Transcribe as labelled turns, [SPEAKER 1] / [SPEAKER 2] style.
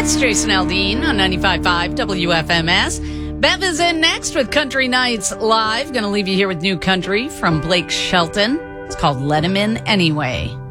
[SPEAKER 1] It's Jason Aldean on 95.5 WFMS. Bev is in next with Country Nights Live. Going to leave you here with new country from Blake Shelton. It's called Let Him In Anyway.